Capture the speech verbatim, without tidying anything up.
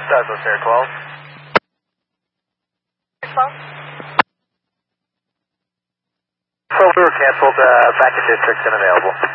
Douglas Air twelve. twelve? So we were canceled, uh, back in district and available.